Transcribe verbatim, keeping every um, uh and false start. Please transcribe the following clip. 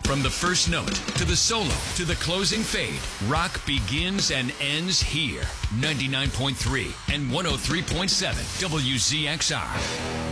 From the first note to the solo to the closing fade, rock begins and ends here. ninety-nine point three and one oh three point seven W Z X R.